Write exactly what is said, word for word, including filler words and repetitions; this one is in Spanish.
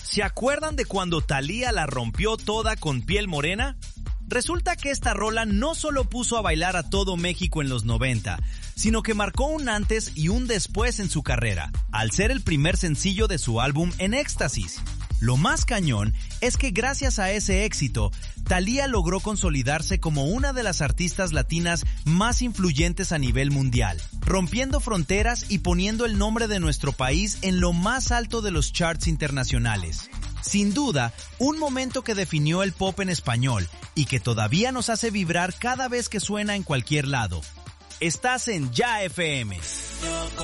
¿Se acuerdan de cuando Thalía la rompió toda con Piel Morena? Resulta que esta rola no solo puso a bailar a todo México en los noventa, sino que marcó un antes y un después en su carrera, al ser el primer sencillo de su álbum En Éxtasis. Lo más cañón es que gracias a ese éxito, Thalía logró consolidarse como una de las artistas latinas más influyentes a nivel mundial, rompiendo fronteras y poniendo el nombre de nuestro país en lo más alto de los charts internacionales. Sin duda, un momento que definió el pop en español y que todavía nos hace vibrar cada vez que suena en cualquier lado. Estás en Ya F M.